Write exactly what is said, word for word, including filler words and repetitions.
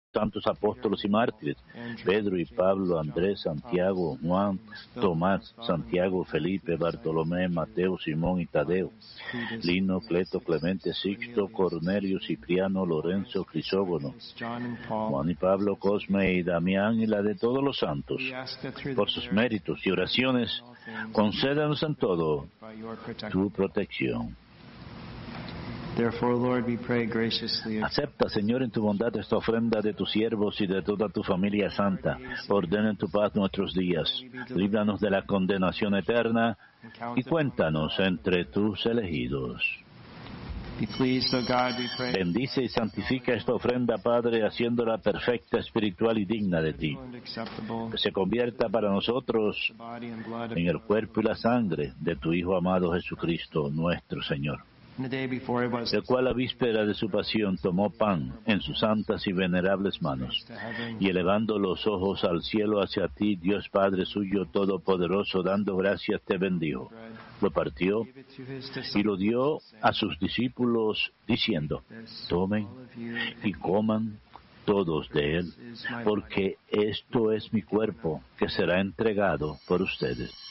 santos apóstoles y mártires, Pedro y Pablo, Andrés, Santiago, Juan, Tomás, Santiago, Felipe, Bartolomé, Mateo, Simón y Tadeo, Lino, Cleto, Clemente, Sixto, Cornelio, Cipriano, Lorenzo, Crisógono, Juan y Pablo, Cosme y Damián y la de todos los santos. Por sus méritos y oraciones, concédanos en todo tu protección. Therefore, Lord, we pray graciously. Acepta, Señor, en tu bondad esta ofrenda de tus siervos y de toda tu familia santa. Ordena en tu paz nuestros días. Líbranos de la condenación eterna y cuéntanos entre tus elegidos. Be pleased, O God, we pray. Bendice y santifica esta ofrenda, Padre, haciéndola perfecta, espiritual y digna de ti. Que se convierta para nosotros en el cuerpo y la sangre de tu Hijo amado Jesucristo, nuestro Señor, el cual a víspera de su pasión tomó pan en sus santas y venerables manos, y elevando los ojos al cielo hacia ti, Dios Padre suyo todopoderoso, dando gracias, te bendijo. Lo partió y lo dio a sus discípulos, diciendo: tomen y coman todos de él, porque esto es mi cuerpo, que será entregado por ustedes.